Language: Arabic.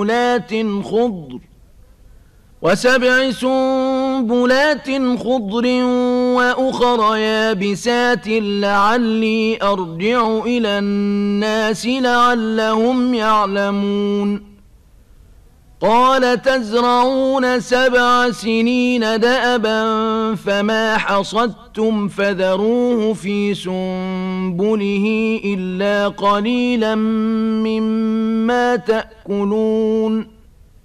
سنبلات خضر وأخر يابسات لعلي أرجع إلى الناس لعلهم يعلمون قال تزرعون 7 سنين دأبا فما حصدتم فذروه في سنبله إلا قليلا مما تأكلون